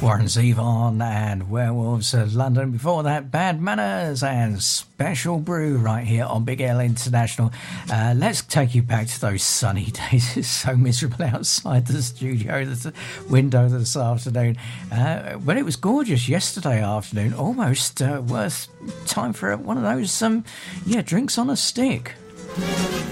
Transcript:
Warren Zevon and Werewolves of London. Before that, Bad Manners and Special Brew right here on Big L International. Let's take you back to those sunny days. It's so miserable outside the studio, the window this afternoon. But it was gorgeous yesterday afternoon. Almost worth time for one of those, drinks on a stick.